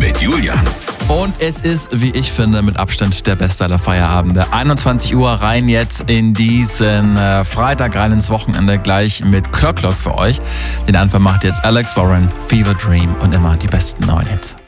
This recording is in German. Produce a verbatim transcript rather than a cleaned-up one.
mit Julian. Und es ist, wie ich finde, mit Abstand der beste aller Feierabende. einundzwanzig Uhr rein jetzt in diesen äh, Freitag, rein ins Wochenende, gleich mit Clock Clock für euch. Den Anfang macht jetzt Alex Warren, Fever Dream und immer die besten neuen Hits.